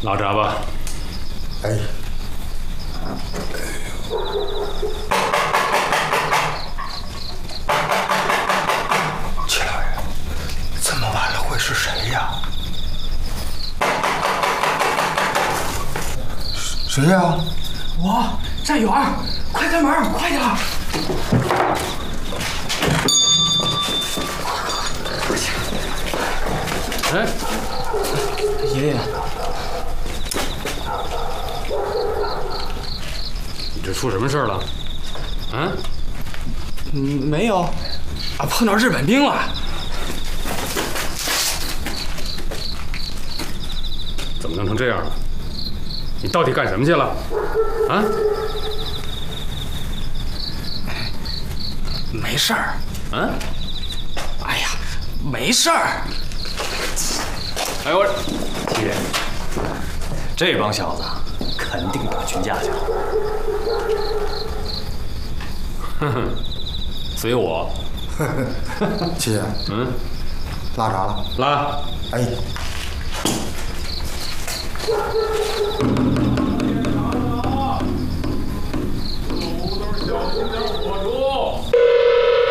拉闸吧。 哎。齐老爷，这么晚了会是谁呀？谁呀？ 我站远，快开门，快点！ 哎， 爷爷， 你这出什么事儿了？啊？ 没有，碰到日本兵了。 怎么弄成这样了？你到底干什么去了？啊？ 没事儿。 啊？ 哎呀，没事儿。 哎，我七爷，这帮小子肯定打群架去了。 哼哼，随我。 七爷，拉闸了。 拉。 哎。